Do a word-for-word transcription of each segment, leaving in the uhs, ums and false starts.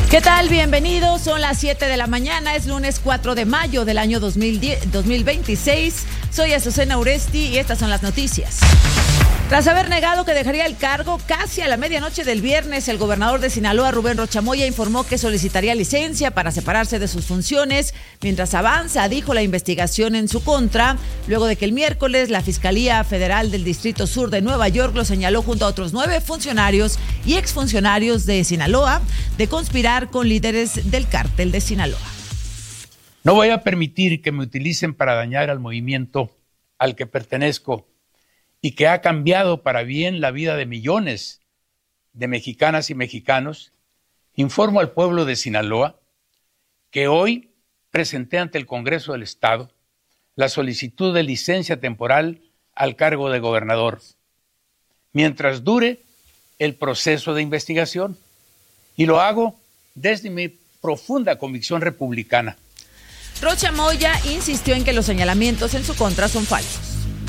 ¿Qué tal? Bienvenidos, son las siete de la mañana, es lunes cuatro de mayo del año dos mil veintiséis. Soy Azucena Uresti y estas son las noticias. Tras haber negado que dejaría el cargo casi a la medianoche del viernes, el gobernador de Sinaloa, Rubén Rocha Moya, informó que solicitaría licencia para separarse de sus funciones mientras avanza, dijo, la investigación en su contra, luego de que el miércoles la Fiscalía Federal del Distrito Sur de Nueva York lo señaló junto a otros nueve funcionarios y exfuncionarios de Sinaloa de conspirar con líderes del cártel de Sinaloa. No voy a permitir que me utilicen para dañar al movimiento al que pertenezco y que ha cambiado para bien la vida de millones de mexicanas y mexicanos. Informo al pueblo de Sinaloa que hoy presenté ante el Congreso del Estado la solicitud de licencia temporal al cargo de gobernador, mientras dure el proceso de investigación, y lo hago desde mi profunda convicción republicana. Rocha Moya insistió en que los señalamientos en su contra son falsos.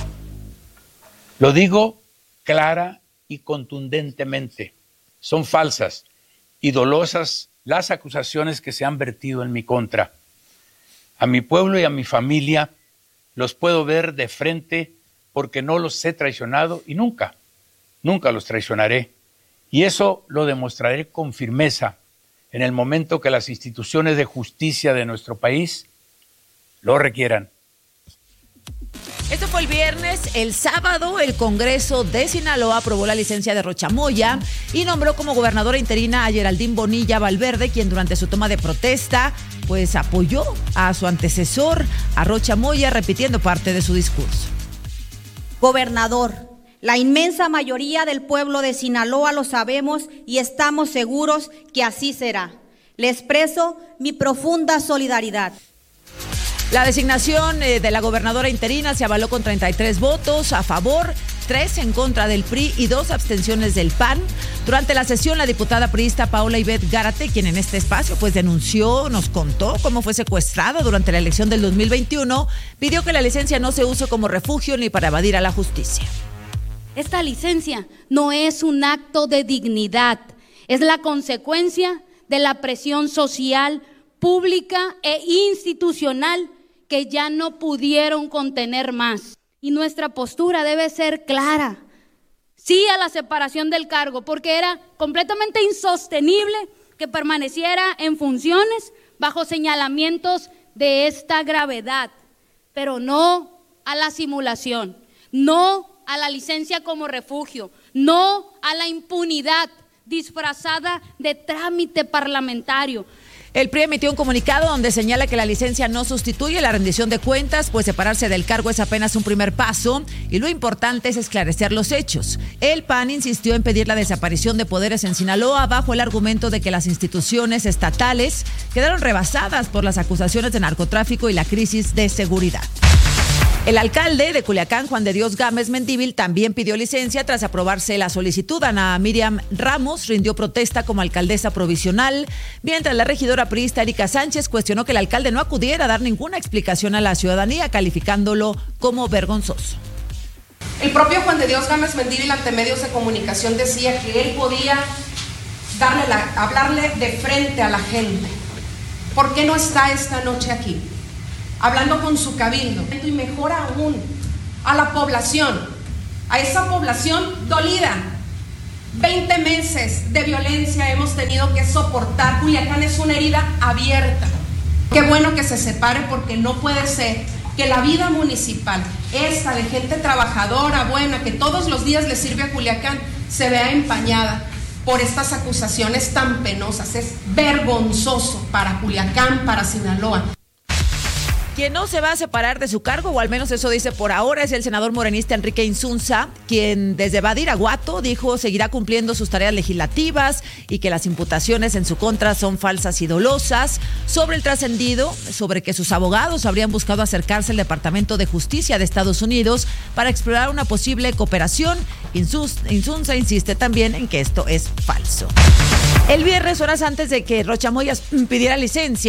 Lo digo clara y contundentemente, son falsas y dolosas las acusaciones que se han vertido en mi contra. A mi pueblo y a mi familia los puedo ver de frente porque no los he traicionado y nunca, nunca los traicionaré. Y eso lo demostraré con firmeza en el momento que las instituciones de justicia de nuestro país lo requieran. Esto fue el viernes. El sábado, el Congreso de Sinaloa aprobó la licencia de Rocha Moya y nombró como gobernadora interina a Geraldine Bonilla Valverde, quien durante su toma de protesta pues apoyó a su antecesor, a Rocha Moya, repitiendo parte de su discurso. Gobernador, la inmensa mayoría del pueblo de Sinaloa lo sabemos y estamos seguros que así será. Le expreso mi profunda solidaridad. La designación de la gobernadora interina se avaló con treinta y tres votos a favor, tres en contra del P R I y dos abstenciones del P A N. Durante la sesión, la diputada priista Paola Ivette Gárate, quien en este espacio pues denunció, nos contó cómo fue secuestrada durante la elección del dos mil veintiuno, pidió que la licencia no se use como refugio ni para evadir a la justicia. Esta licencia no es un acto de dignidad, es la consecuencia de la presión social, pública e institucional que ya no pudieron contener más. Y nuestra postura debe ser clara. Sí a la separación del cargo, porque era completamente insostenible que permaneciera en funciones bajo señalamientos de esta gravedad, pero no a la simulación, no a la licencia como refugio, no a la impunidad disfrazada de trámite parlamentario. El P R I emitió un comunicado donde señala que la licencia no sustituye la rendición de cuentas, pues separarse del cargo es apenas un primer paso y lo importante es esclarecer los hechos. El P A N insistió en pedir la desaparición de poderes en Sinaloa bajo el argumento de que las instituciones estatales quedaron rebasadas por las acusaciones de narcotráfico y la crisis de seguridad. El alcalde de Culiacán, Juan de Dios Gámez Mendívil, también pidió licencia tras aprobarse la solicitud. Ana Miriam Ramos rindió protesta como alcaldesa provisional, mientras la regidora priista Erika Sánchez cuestionó que el alcalde no acudiera a dar ninguna explicación a la ciudadanía, calificándolo como vergonzoso. El propio Juan de Dios Gámez Mendívil ante medios de comunicación decía que él podía darle la, hablarle de frente a la gente. ¿Por qué no está esta noche aquí? Hablando con su cabildo, y mejor aún, a la población, a esa población dolida. veinte meses de violencia hemos tenido que soportar. Culiacán es una herida abierta. Qué bueno que se separe, porque no puede ser que la vida municipal, esta de gente trabajadora, buena, que todos los días le sirve a Culiacán, se vea empañada por estas acusaciones tan penosas. Es vergonzoso para Culiacán, para Sinaloa. Quien no se va a separar de su cargo, o al menos eso dice por ahora, es el senador morenista Enrique Insunza, quien desde Badiraguato dijo seguirá cumpliendo sus tareas legislativas y que las imputaciones en su contra son falsas y dolosas. Sobre el trascendido, sobre que sus abogados habrían buscado acercarse al Departamento de Justicia de Estados Unidos para explorar una posible cooperación, Insunza insiste también en que esto es falso. El viernes, horas antes de que Rocha Moya pidiera licencia,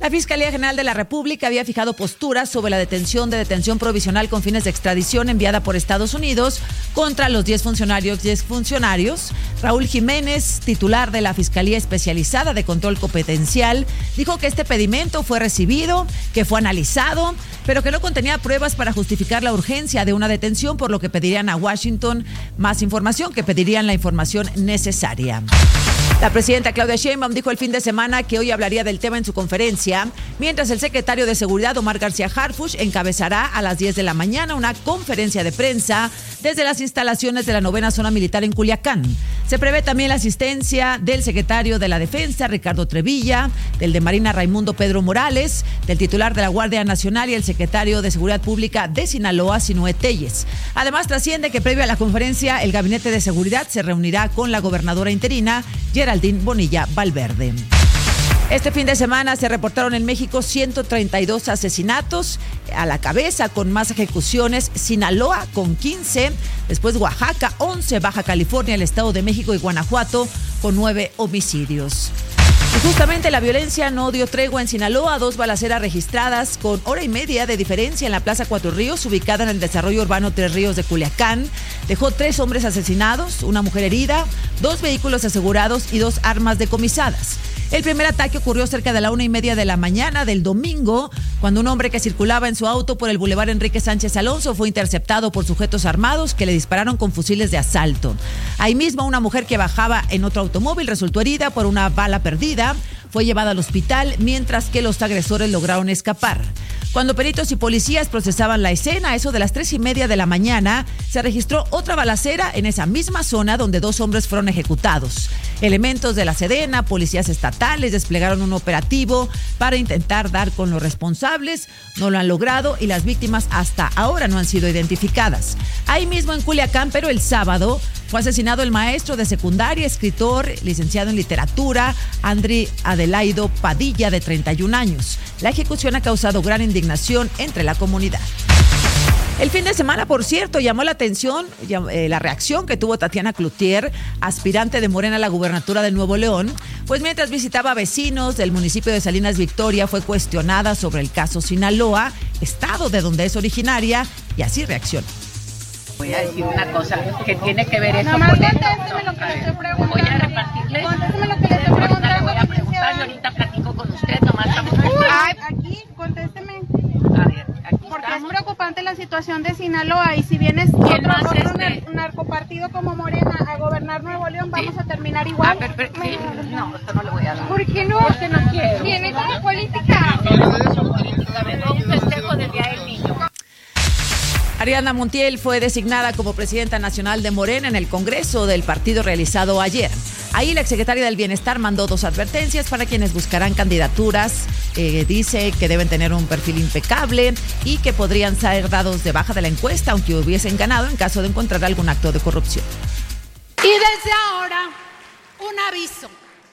La Fiscalía General de la República había fijado posturas sobre la detención de detención provisional con fines de extradición enviada por Estados Unidos contra los diez funcionarios y exfuncionarios. Raúl Jiménez, titular de la Fiscalía Especializada de Control Competencial, dijo que este pedimento fue recibido, que fue analizado, pero que no contenía pruebas para justificar la urgencia de una detención, por lo que pedirían a Washington más información, que pedirían la información necesaria. La presidenta Claudia Sheinbaum dijo el fin de semana que hoy hablaría del tema en su conferencia, mientras el secretario de Seguridad, Omar García Harfuch, encabezará a las diez de la mañana una conferencia de prensa desde las instalaciones de la novena zona militar en Culiacán. Se prevé también la asistencia del secretario de la Defensa, Ricardo Trevilla, del de Marina, Raimundo Pedro Morales, del titular de la Guardia Nacional y el secretario de Seguridad Pública de Sinaloa, Sinúe Telles. Además, trasciende que previo a la conferencia, el Gabinete de Seguridad se reunirá con la gobernadora interina, Geraldine Bonilla Valverde. Este fin de semana se reportaron en México ciento treinta y dos asesinatos, a la cabeza con más ejecuciones Sinaloa con quince, después Oaxaca once, Baja California, el Estado de México y Guanajuato con nueve homicidios. Y justamente la violencia no dio tregua en Sinaloa, dos balaceras registradas con hora y media de diferencia en la Plaza Cuatro Ríos, ubicada en el desarrollo urbano Tres Ríos de Culiacán. Dejó tres hombres asesinados, una mujer herida, dos vehículos asegurados y dos armas decomisadas. El primer ataque ocurrió cerca de la una y media de la mañana del domingo, cuando un hombre que circulaba en su auto por el Boulevard Enrique Sánchez Alonso fue interceptado por sujetos armados que le dispararon con fusiles de asalto. Ahí mismo, una mujer que bajaba en otro automóvil resultó herida por una bala perdida. Fue llevada al hospital, mientras que los agresores lograron escapar. Cuando peritos y policías procesaban la escena, a eso de las tres y media de la mañana, se registró otra balacera en esa misma zona donde dos hombres fueron ejecutados. Elementos de la Sedena, policías estatales, desplegaron un operativo para intentar dar con los responsables. No lo han logrado y las víctimas hasta ahora no han sido identificadas. Ahí mismo en Culiacán, pero el sábado, fue asesinado el maestro de secundaria, escritor, licenciado en literatura, Andri Adelaido Padilla, de treinta y un años. La ejecución ha causado gran indignación entre la comunidad. El fin de semana, por cierto, llamó la atención eh, la reacción que tuvo Tatiana Cloutier, aspirante de Morena a la gubernatura de Nuevo León, pues mientras visitaba a vecinos del municipio de Salinas Victoria, fue cuestionada sobre el caso Sinaloa, estado de donde es originaria, y así reaccionó. Voy a decir una cosa que tiene que ver eso con esto. Contésteme lo que le estoy preguntando. Voy a repartirle. Contésteme lo que le estoy preguntando. Le voy a preguntar y ahorita platico con usted, nomás estamos. Ay, aquí, contésteme. A ver, aquí Porque estamos. es preocupante la situación de Sinaloa y si vienes otro, más otro este? nar- narcopartido como Morena a gobernar Nuevo León, vamos a terminar igual. Ah, pero, pero, sí, no, esto no le voy a dar. ¿Por qué no? Porque no quiero. Viene como política. Vengo un festejo del Día del Niño. Ariadna Montiel fue designada como presidenta nacional de Morena en el Congreso del partido realizado ayer. Ahí la exsecretaria del Bienestar mandó dos advertencias para quienes buscarán candidaturas. Eh, dice que deben tener un perfil impecable y que podrían ser dados de baja de la encuesta, aunque hubiesen ganado en caso de encontrar algún acto de corrupción. Y desde ahora, un aviso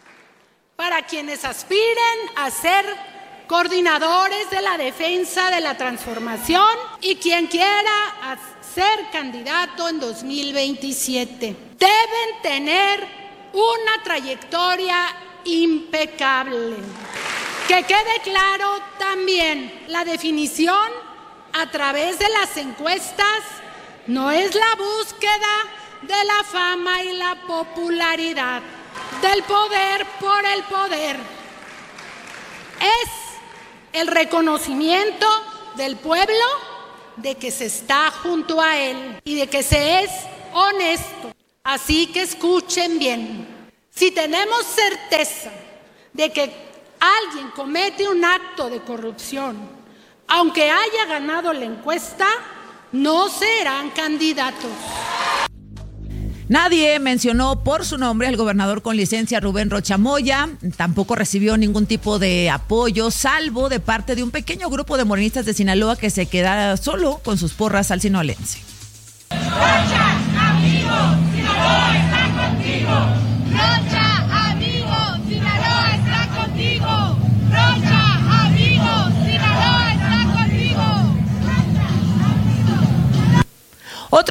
para quienes aspiren a ser coordinadores de la defensa de la transformación y quien quiera ser candidato en dos mil veintisiete. Deben tener una trayectoria impecable. Que quede claro también, la definición a través de las encuestas no es la búsqueda de la fama y la popularidad, del poder por el poder. Es el reconocimiento del pueblo de que se está junto a él y de que se es honesto. Así que escuchen bien. Si tenemos certeza de que alguien comete un acto de corrupción, aunque haya ganado la encuesta, no serán candidatos. Nadie mencionó por su nombre al gobernador con licencia Rubén Rocha Moya. Tampoco recibió ningún tipo de apoyo, salvo de parte de un pequeño grupo de morenistas de Sinaloa que se quedara solo con sus porras al sinaloense. Rocha, amigo, Sinaloa está contigo. Rocha, amigo, Sinaloa está contigo. Rocha, amigo, Sinaloa está contigo. Otro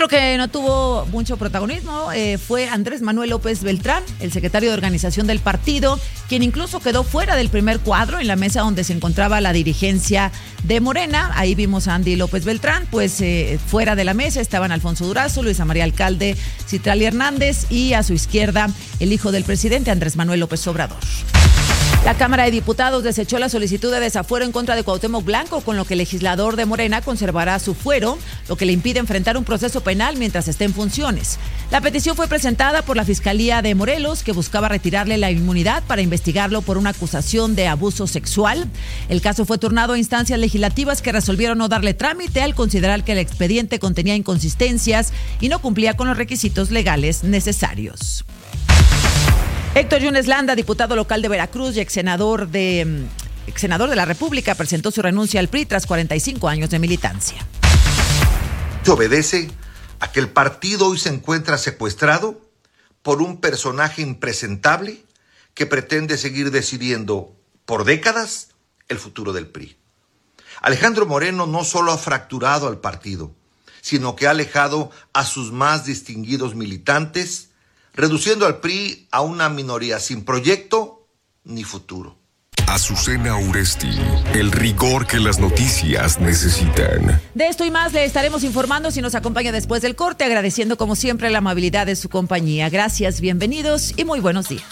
Otro que no tuvo mucho protagonismo eh, fue Andrés Manuel López Beltrán, el secretario de organización del partido, quien incluso quedó fuera del primer cuadro en la mesa donde se encontraba la dirigencia de Morena. Ahí vimos a Andy López Beltrán, pues eh, fuera de la mesa estaban Alfonso Durazo, Luisa María Alcalde, Citlali Hernández y a su izquierda el hijo del presidente, Andrés Manuel López Obrador. La Cámara de Diputados desechó la solicitud de desafuero en contra de Cuauhtémoc Blanco, con lo que el legislador de Morena conservará su fuero, lo que le impide enfrentar un proceso penal mientras esté en funciones. La petición fue presentada por la Fiscalía de Morelos, que buscaba retirarle la inmunidad para investigarlo por una acusación de abuso sexual. El caso fue turnado a instancias legislativas que resolvieron no darle trámite al considerar que el expediente contenía inconsistencias y no cumplía con los requisitos legales necesarios. Héctor Yunes Landa, diputado local de Veracruz y ex senador de, ex senador de la República, presentó su renuncia al P R I tras cuarenta y cinco años de militancia. Obedece a que el partido hoy se encuentra secuestrado por un personaje impresentable que pretende seguir decidiendo por décadas el futuro del P R I. Alejandro Moreno no solo ha fracturado al partido, sino que ha alejado a sus más distinguidos militantes, reduciendo al P R I a una minoría sin proyecto ni futuro. Azucena Uresti, el rigor que las noticias necesitan. De esto y más le estaremos informando si nos acompaña después del corte, agradeciendo como siempre la amabilidad de su compañía. Gracias, bienvenidos y muy buenos días.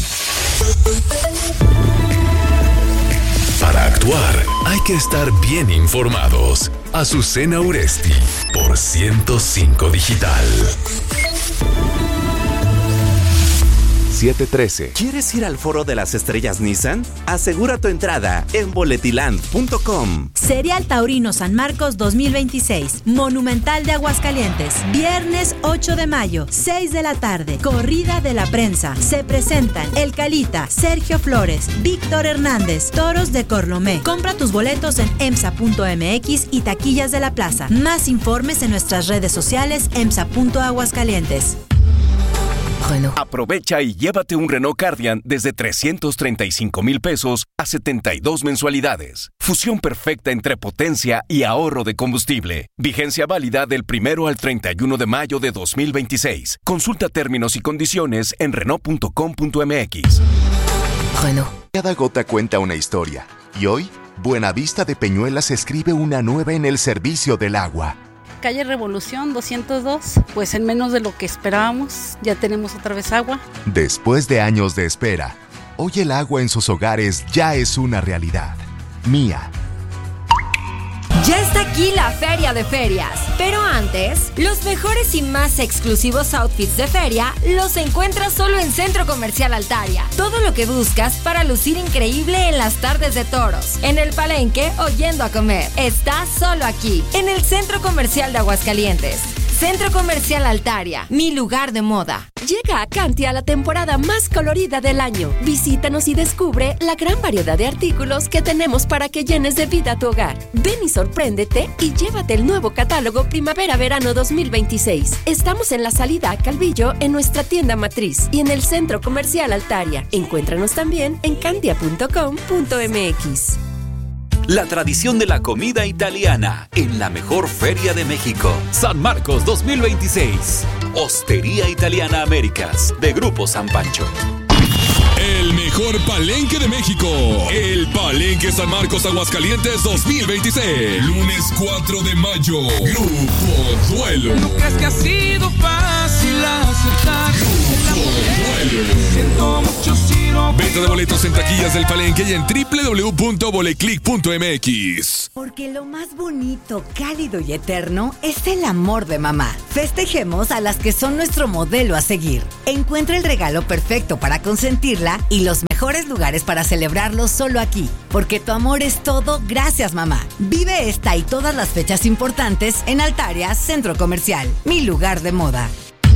Para actuar hay que estar bien informados. Azucena Uresti por ciento cinco Digital. siete trece. ¿Quieres ir al foro de las estrellas Nissan? Asegura tu entrada en boletiland punto com. Serial Taurino San Marcos dos mil veintiséis, Monumental de Aguascalientes, viernes ocho de mayo, seis de la tarde, corrida de la prensa. Se presentan El Calita, Sergio Flores, Víctor Hernández, Toros de Corlomé. Compra tus boletos en emsa punto m x y taquillas de la plaza. Más informes en nuestras redes sociales emsa punto aguascalientes. Bueno. Aprovecha y llévate un Renault Cardian desde trescientos treinta y cinco mil pesos a setenta y dos mensualidades. Fusión perfecta entre potencia y ahorro de combustible. Vigencia válida del primero al treinta y uno de mayo de dos mil veintiséis. Consulta términos y condiciones en renault punto com punto m x. Bueno. Cada gota cuenta una historia. Y hoy, Buenavista de Peñuelas escribe una nueva en el servicio del agua. Calle Revolución doscientos dos, pues en menos de lo que esperábamos, ya tenemos otra vez agua. Después de años de espera, hoy el agua en sus hogares ya es una realidad. Mía. Ya está aquí la Feria de Ferias, pero antes, los mejores y más exclusivos outfits de feria los encuentras solo en Centro Comercial Altaria. Todo lo que buscas para lucir increíble en las tardes de toros, en el palenque o yendo a comer, está solo aquí, en el Centro Comercial de Aguascalientes. Centro Comercial Altaria, mi lugar de moda. Llega a Cantia la temporada más colorida del año. Visítanos y descubre la gran variedad de artículos que tenemos para que llenes de vida tu hogar. Ven y sorpréndete y llévate el nuevo catálogo Primavera-Verano dos mil veintiséis. Estamos en la salida a Calvillo en nuestra tienda matriz y en el Centro Comercial Altaria. Encuéntranos también en cantia punto com punto m x. La tradición de la comida italiana en la mejor feria de México. San Marcos dos mil veintiséis. Hostería Italiana Américas, de Grupo San Pancho. El mejor palenque de México. El Palenque San Marcos Aguascalientes dos mil veintiséis. Lunes cuatro de mayo. Grupo Duelo. ¿No crees que ha sido fácil aceptar? Grupo Duelo. Siento mucho si no. Venta de boletos en taquillas del Palenque y en doble u doble u doble u punto boleclick punto m x. Porque lo más bonito, cálido y eterno es el amor de mamá. Festejemos a las que son nuestro modelo a seguir. Encuentra el regalo perfecto para consentirla y los mejores lugares para celebrarlo solo aquí. Porque tu amor es todo gracias, mamá. Vive esta y todas las fechas importantes en Altaria Centro Comercial, mi lugar de moda.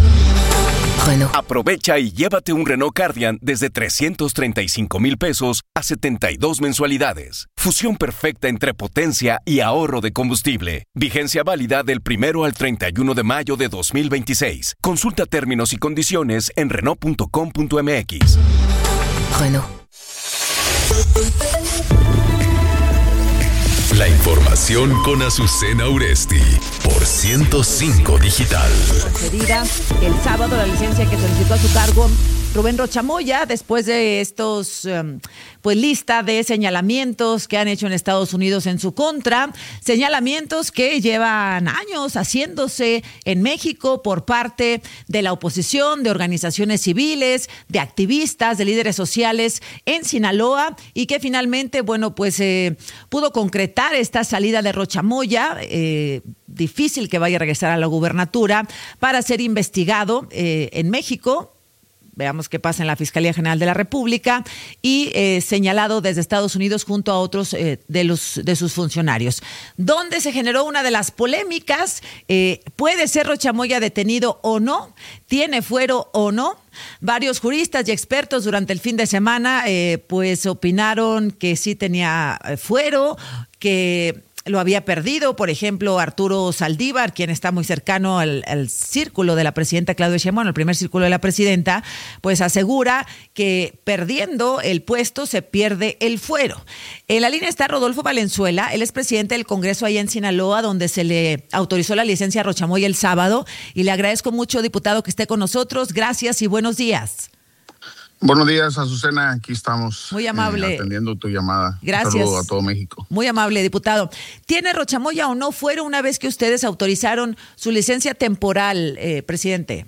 Bueno. Aprovecha y llévate un Renault Cardian desde trescientos treinta y cinco mil pesos a setenta y dos mensualidades. Fusión perfecta entre potencia y ahorro de combustible. Vigencia válida del primero al treinta y uno de mayo de dos mil veintiséis. Consulta términos y condiciones en renault punto com punto m x. Bueno. La información con Azucena Uresti. por ciento cinco Digital. Concedida el sábado la licencia que solicitó a su cargo Rubén Rocha Moya, después de estos, um, pues lista de señalamientos que han hecho en Estados Unidos en su contra, señalamientos que llevan años haciéndose en México por parte de la oposición, de organizaciones civiles, de activistas, de líderes sociales en Sinaloa, y que finalmente, bueno, pues eh, pudo concretar esta salida de Rocha Moya, eh, difícil que vaya a regresar a la gubernatura, para ser investigado eh, en México. Veamos qué pasa en la Fiscalía General de la República, y eh, señalado desde Estados Unidos junto a otros eh, de los de sus funcionarios. Donde se generó una de las polémicas, eh, ¿puede ser Rocha Moya detenido o no? ¿Tiene fuero o no? Varios juristas y expertos durante el fin de semana eh, pues opinaron que sí tenía fuero, que lo había perdido. Por ejemplo, Arturo Saldívar, quien está muy cercano al, al círculo de la presidenta Claudia Sheinbaum, el primer círculo de la presidenta, pues asegura que perdiendo el puesto se pierde el fuero. En la línea está Rodolfo Valenzuela, él es presidente del Congreso allá en Sinaloa, donde se le autorizó la licencia a Rocha Moya el sábado, y le agradezco mucho, diputado, que esté con nosotros. Gracias y buenos días. Buenos días, Azucena. Aquí estamos. Muy amable. Eh, atendiendo tu llamada. Gracias. Un saludo a todo México. Muy amable, diputado. ¿Tiene Rocha Moya o no fuero una vez que ustedes autorizaron su licencia temporal, eh, presidente?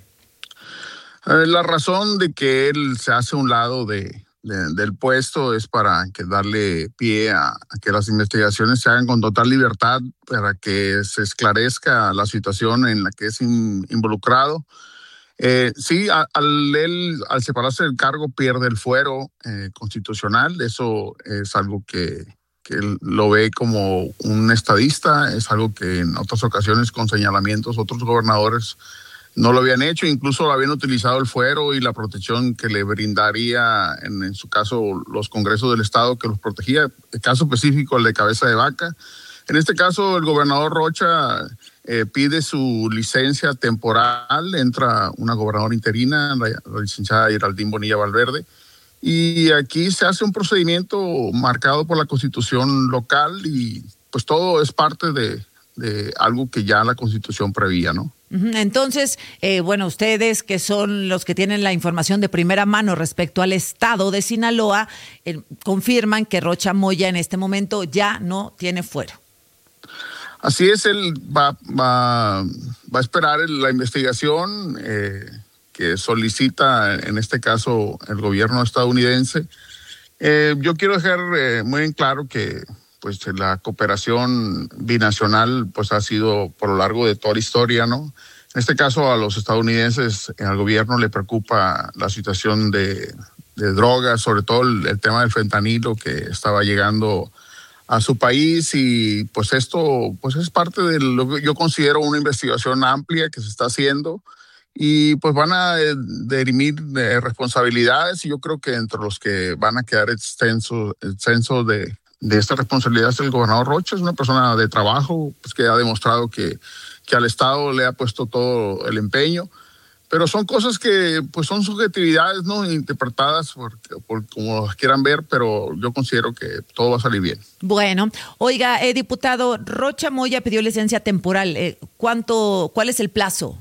Eh, la razón de que él se hace a un lado de, de, del puesto es para que darle pie a, a que las investigaciones se hagan con total libertad, para que se esclarezca la situación en la que es in, involucrado. Eh, sí, a, al él, al separarse del cargo, pierde el fuero eh, constitucional. Eso es algo que, que él lo ve como un estadista, es algo que en otras ocasiones con señalamientos otros gobernadores no lo habían hecho, incluso habían utilizado el fuero y la protección que le brindaría, en, en su caso, los congresos del estado que los protegía, el caso específico el de Cabeza de Vaca. En este caso, el gobernador Rocha eh, pide su licencia temporal, entra una gobernadora interina, la, la licenciada Geraldine Bonilla Valverde, y aquí se hace un procedimiento marcado por la Constitución local, y pues todo es parte de, de algo que ya la Constitución prevía, ¿no? Entonces, eh, bueno, ustedes que son los que tienen la información de primera mano respecto al estado de Sinaloa, eh, confirman que Rocha Moya en este momento ya no tiene fuero. Así es, él va, va, va a esperar la investigación eh, que solicita, en este caso, el gobierno estadounidense. Eh, yo quiero dejar eh, muy en claro que pues, la cooperación binacional pues, ha sido por lo largo de toda la historia, ¿no? En este caso, a los estadounidenses, al gobierno le preocupa la situación de, de drogas, sobre todo el, el tema del fentanilo que estaba llegando a su país, y pues esto pues es parte de lo que yo considero una investigación amplia que se está haciendo, y pues van a eh, dirimir eh, responsabilidades, y yo creo que entre los que van a quedar extensos extenso de, de esta responsabilidad es el gobernador Rocha. Es una persona de trabajo, pues, que ha demostrado que, que al Estado le ha puesto todo el empeño. Pero son cosas que pues son subjetividades, ¿no? Interpretadas por, por como las quieran ver, pero yo considero que todo va a salir bien. Bueno, oiga, eh, diputado, Rocha Moya pidió licencia temporal. Eh, ¿cuánto, cuál es el plazo?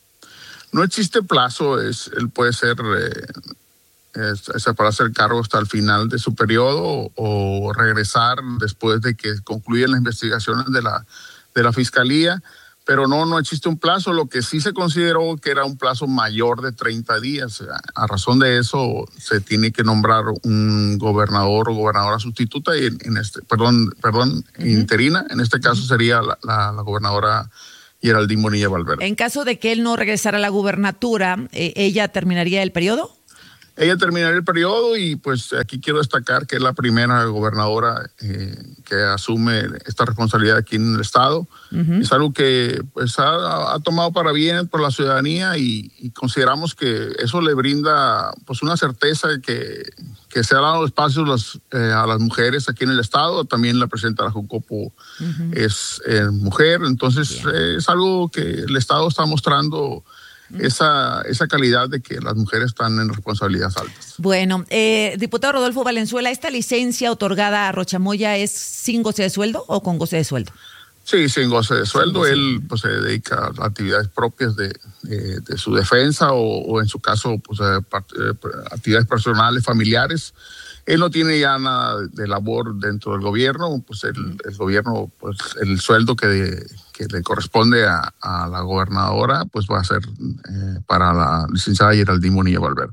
No existe plazo, es, él puede ser, eh, es, es para hacer cargo hasta el final de su periodo, o, o regresar después de que concluyan las investigaciones de la, de la Fiscalía. Pero no, no existe un plazo. Lo que sí se consideró que era un plazo mayor de treinta días. A razón de eso se tiene que nombrar un gobernador o gobernadora sustituta, y en, en este, perdón, perdón, uh-huh. interina. En este caso sería la, la, la gobernadora Geraldine Bonilla Valverde. En caso de que él no regresara a la gubernatura, eh, ¿ella terminaría el periodo? Ella terminaría el periodo, y pues aquí quiero destacar que es la primera gobernadora eh, que asume esta responsabilidad aquí en el estado. Uh-huh. Es algo que pues ha, ha tomado para bien por la ciudadanía, y, y consideramos que eso le brinda pues una certeza de que, que se ha dado espacio las, eh, a las mujeres aquí en el estado. También la presidenta de la Jucopo uh-huh. es eh, mujer, entonces eh, es algo que el estado está mostrando. Esa, esa calidad de que las mujeres están en responsabilidades altas. Bueno, eh, diputado Rodolfo Valenzuela, ¿esta licencia otorgada a Rocha Moya es sin goce de sueldo o con goce de sueldo? Sí, sin goce de sueldo. Él pues se dedica a actividades propias de, de, de su defensa o, o en su caso pues, eh, part, eh, actividades personales, familiares. Él no tiene ya nada de labor dentro del gobierno, pues el, el gobierno, pues el sueldo que, que le corresponde a, a la gobernadora pues va a ser eh, para la licenciada Geraldine Bonilla Valverde.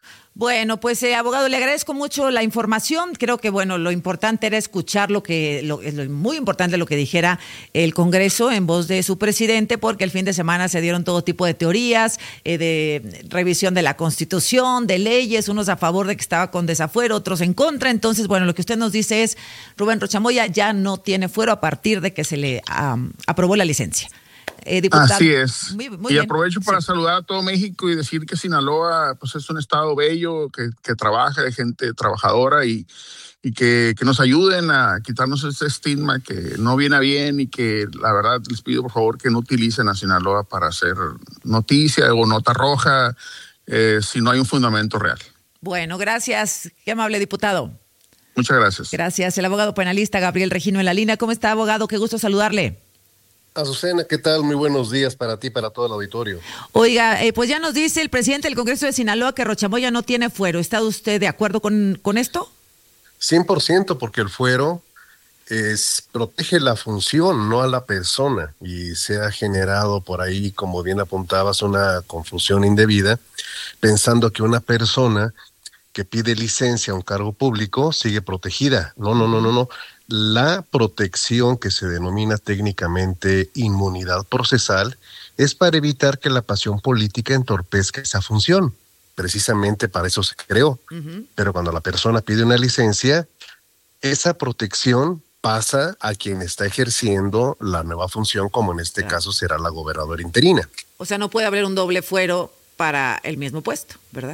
Bueno, pues eh, abogado, le agradezco mucho la información. Creo que bueno, lo importante era escuchar lo que, lo, lo muy importante lo que dijera el Congreso en voz de su presidente, porque el fin de semana se dieron todo tipo de teorías, eh, de revisión de la Constitución, de leyes, unos a favor de que estaba con desafuero, otros en contra. Entonces, bueno, lo que usted nos dice es, Rubén Rocha Moya ya no tiene fuero a partir de que se le um, aprobó la licencia. Eh, diputado. Así es. Muy, muy y bien. aprovecho para sí. saludar a todo México y decir que Sinaloa pues es un estado bello, que, que trabaja, de gente trabajadora y, y que, que nos ayuden a quitarnos ese estigma que no viene bien y que la verdad les pido por favor que no utilicen a Sinaloa para hacer noticia o nota roja eh, si no hay un fundamento real. Bueno, gracias. Qué amable, diputado. Muchas gracias. Gracias. El abogado penalista Gabriel Regino en la línea. ¿Cómo está, abogado? Qué gusto saludarle. Azucena, ¿qué tal? Muy buenos días para ti, para todo el auditorio. Oiga, eh, pues ya nos dice el presidente del Congreso de Sinaloa que Rocha Moya no tiene fuero. ¿Está usted de acuerdo con, con esto? cien por ciento, porque el fuero es, protege la función, no a la persona, y se ha generado por ahí, como bien apuntabas, una confusión indebida, pensando que una persona que pide licencia a un cargo público sigue protegida. No, no, no, no, no. La protección que se denomina técnicamente inmunidad procesal es para evitar que la pasión política entorpezca esa función. Precisamente para eso se creó. Uh-huh. Pero cuando la persona pide una licencia, esa protección pasa a quien está ejerciendo la nueva función, como en este claro. caso será la gobernadora interina. O sea, no puede haber un doble fuero para el mismo puesto, ¿verdad?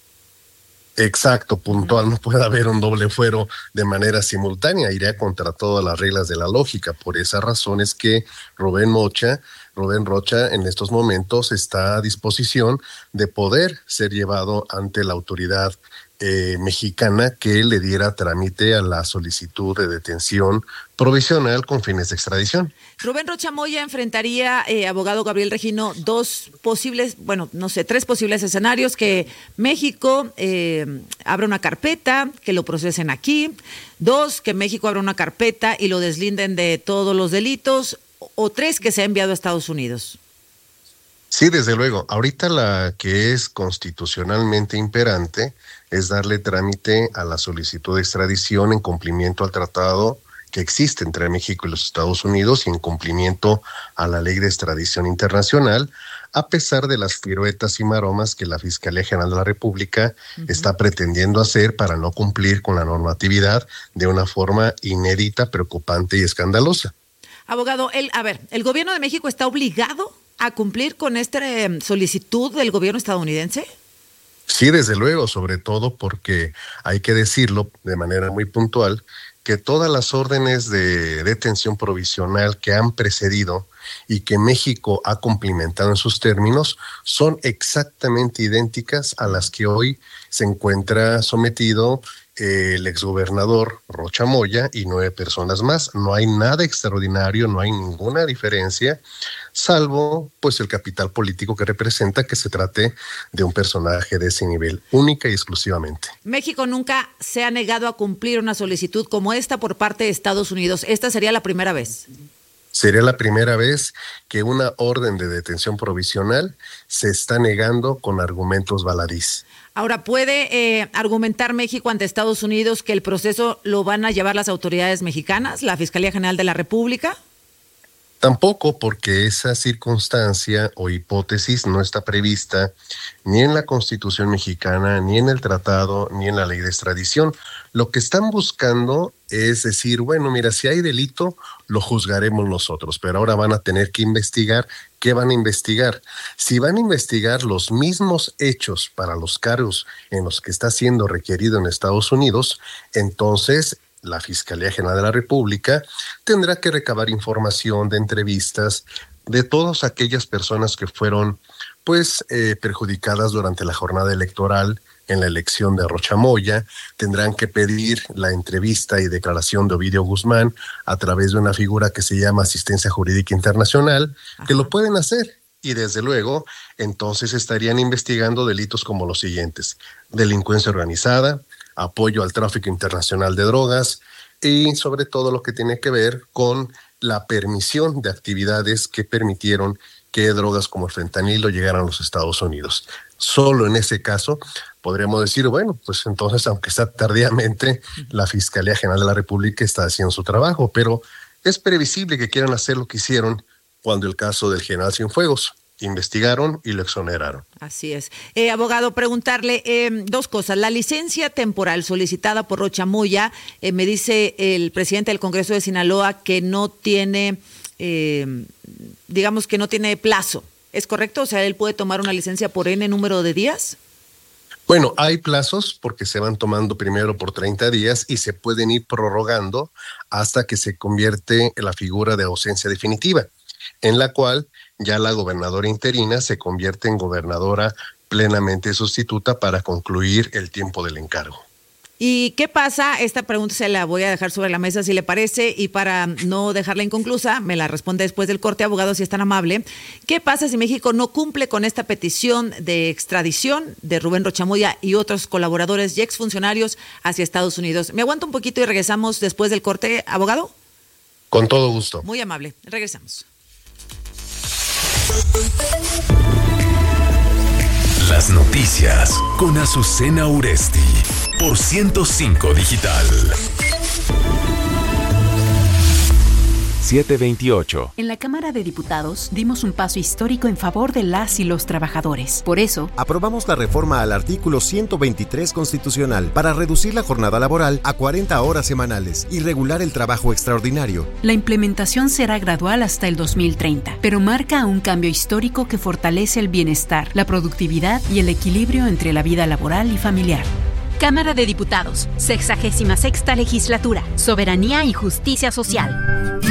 Exacto, puntual, no puede haber un doble fuero de manera simultánea, iría contra todas las reglas de la lógica. Por esa razón es que Rubén Mocha, Rubén Rocha en estos momentos está a disposición de poder ser llevado ante la autoridad eh, mexicana que le diera trámite a la solicitud de detención provisional con fines de extradición. Rubén Rocha Moya enfrentaría, eh, abogado Gabriel Regino, dos posibles, bueno, no sé, tres posibles escenarios: que México eh, abra una carpeta, que lo procesen aquí; dos, que México abra una carpeta y lo deslinden de todos los delitos; o tres, que sea enviado a Estados Unidos. Sí, desde luego. Ahorita la que es constitucionalmente imperante es darle trámite a la solicitud de extradición en cumplimiento al tratado que existe entre México y los Estados Unidos y en cumplimiento a la ley de extradición internacional, a pesar de las piruetas y maromas que la Fiscalía General de la República uh-huh. está pretendiendo hacer para no cumplir con la normatividad de una forma inédita, preocupante y escandalosa. Abogado, el, a ver, ¿el gobierno de México está obligado a cumplir con esta eh, solicitud del gobierno estadounidense? Sí, desde luego, sobre todo porque hay que decirlo de manera muy puntual, que todas las órdenes de detención provisional que han precedido y que México ha cumplimentado en sus términos son exactamente idénticas a las que hoy se encuentra sometido el exgobernador Rocha Moya y nueve personas más. No hay nada extraordinario, no hay ninguna diferencia, salvo pues el capital político que representa, que se trate de un personaje de ese nivel, única y exclusivamente. México nunca se ha negado a cumplir una solicitud como esta por parte de Estados Unidos. ¿Esta sería la primera vez? Sería la primera vez que una orden de detención provisional se está negando con argumentos baladís. Ahora, ¿puede eh, argumentar México ante Estados Unidos que el proceso lo van a llevar las autoridades mexicanas, la Fiscalía General de la República? Tampoco, porque esa circunstancia o hipótesis no está prevista ni en la Constitución mexicana, ni en el tratado, ni en la ley de extradición. Lo que están buscando es decir, bueno, mira, si hay delito, lo juzgaremos nosotros, pero ahora van a tener que investigar. ¿Qué van a investigar? Si van a investigar los mismos hechos para los cargos en los que está siendo requerido en Estados Unidos, entonces la Fiscalía General de la República tendrá que recabar información de entrevistas de todas aquellas personas que fueron pues eh, perjudicadas durante la jornada electoral en la elección de Rocha Moya, tendrán que pedir la entrevista y declaración de Ovidio Guzmán a través de una figura que se llama Asistencia Jurídica Internacional, Ajá. que lo pueden hacer. Y desde luego, entonces estarían investigando delitos como los siguientes: delincuencia organizada, apoyo al tráfico internacional de drogas y sobre todo lo que tiene que ver con la permisión de actividades que permitieron que drogas como el fentanilo llegaran a los Estados Unidos. Solo en ese caso podríamos decir, bueno, pues entonces, aunque está tardíamente, la Fiscalía General de la República está haciendo su trabajo, pero es previsible que quieran hacer lo que hicieron cuando el caso del general Cienfuegos. Investigaron y lo exoneraron. Así es. Eh, abogado, preguntarle eh, dos cosas. La licencia temporal solicitada por Rocha Moya, eh, me dice el presidente del Congreso de Sinaloa que no tiene, eh, digamos que no tiene plazo. ¿Es correcto? O sea, él puede tomar una licencia por N número de días. Bueno, hay plazos porque se van tomando primero por treinta días y se pueden ir prorrogando hasta que se convierte en la figura de ausencia definitiva, en la cual ya la gobernadora interina se convierte en gobernadora plenamente sustituta para concluir el tiempo del encargo. ¿Y qué pasa? Esta pregunta se la voy a dejar sobre la mesa si le parece, y para no dejarla inconclusa, me la responde después del corte, abogado, si es tan amable. ¿Qué pasa si México no cumple con esta petición de extradición de Rubén Rocha Moya y otros colaboradores y exfuncionarios hacia Estados Unidos? ¿Me aguanto un poquito y regresamos después del corte, abogado? Con todo gusto. Muy amable. Regresamos. Las noticias con Azucena Uresti por ciento cinco Digital. siete veintiocho. En la Cámara de Diputados dimos un paso histórico en favor de las y los trabajadores. Por eso, aprobamos la reforma al artículo ciento veintitrés constitucional para reducir la jornada laboral a cuarenta horas semanales y regular el trabajo extraordinario. La implementación será gradual hasta el dos mil treinta, pero marca un cambio histórico que fortalece el bienestar, la productividad y el equilibrio entre la vida laboral y familiar. Cámara de Diputados, sexagésima sexta legislatura, soberanía y justicia social.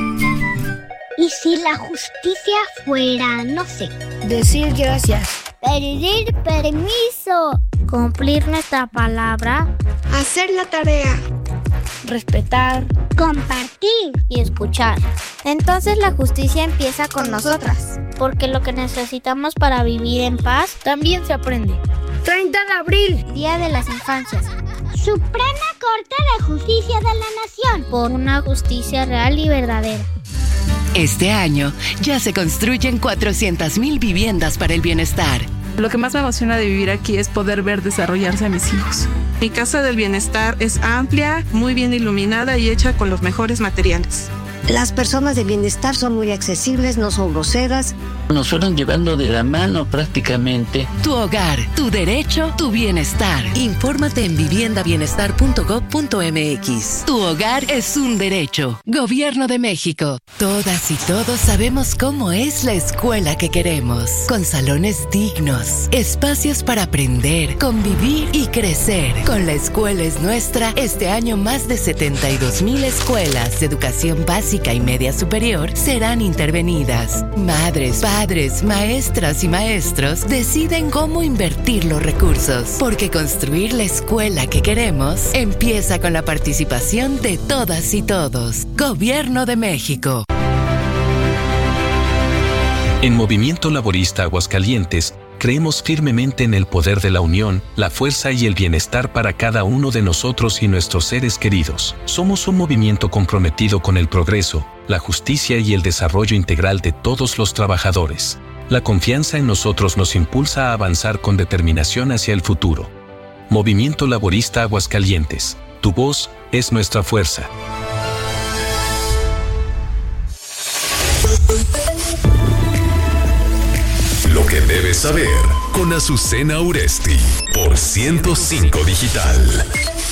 ¿Y si la justicia fuera, no sé, decir gracias, pedir permiso, cumplir nuestra palabra, hacer la tarea, respetar, compartir y escuchar? Entonces la justicia empieza con nosotras, porque lo que necesitamos para vivir en paz también se aprende. treinta de abril, Día de las Infancias. Suprema Corte de Justicia de la Nación, por una justicia real y verdadera. Este año ya se construyen cuatrocientas mil viviendas para el bienestar. Lo que más me emociona de vivir aquí es poder ver desarrollarse a mis hijos. Mi casa del bienestar es amplia, muy bien iluminada y hecha con los mejores materiales. Las personas de bienestar son muy accesibles, no son groseras. Nos fueron llevando de la mano prácticamente. Tu hogar, tu derecho, tu bienestar. Infórmate en vivienda bienestar punto gob punto eme equis. Tu hogar es un derecho. Gobierno de México. Todas y todos sabemos cómo es la escuela que queremos. Con salones dignos, espacios para aprender, convivir y crecer. Con La Escuela es Nuestra, este año más de setenta y dos mil escuelas de educación básica y media superior serán intervenidas. Madres, padres, maestras y maestros deciden cómo invertir los recursos, porque construir la escuela que queremos empieza con la participación de todas y todos. Gobierno de México. En Movimiento Laborista Aguascalientes, creemos firmemente en el poder de la unión, la fuerza y el bienestar para cada uno de nosotros y nuestros seres queridos. Somos un movimiento comprometido con el progreso, la justicia y el desarrollo integral de todos los trabajadores. La confianza en nosotros nos impulsa a avanzar con determinación hacia el futuro. Movimiento Laborista Aguascalientes. Tu voz es nuestra fuerza. Lo que debes saber con Azucena Uresti por ciento cinco Digital.